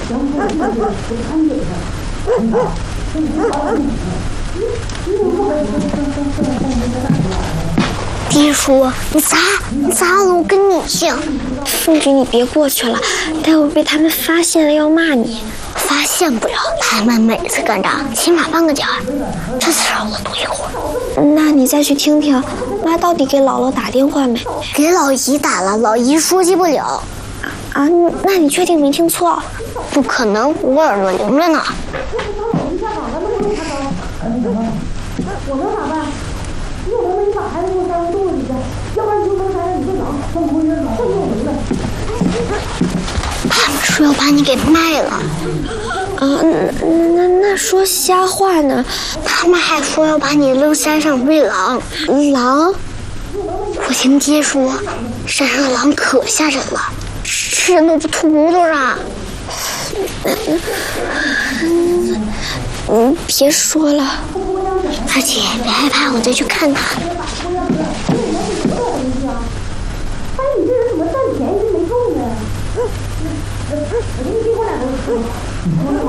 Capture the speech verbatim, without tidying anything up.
爹说你砸你砸了，我跟你姓。 凤菊，你别过去了，待会被他们发现了要骂你。 发现不了，他们每次干仗起码半个点儿，这次让我多一会儿。 那你再去听听，妈到底给姥姥打电话没？ 给老姨打了，老姨说接不了。 啊，那你确定没听错？ 不可能，我耳朵灵着呢。 我能咋办？你有能力把孩子给我塞回肚子里去，要不然你就能塞在你背上，让同学老混用的。 他们说要把你给卖了。 啊，那那那说瞎话呢？ 他们还说要把你扔山上喂狼。 狼？ 我听爹说，山上的狼可吓人了，吃人都不吐骨头啊。 嗯，别说了。 二姐，别害怕，我再去看他。 哎，你这人怎么占便宜没够呢？我给你递过两个。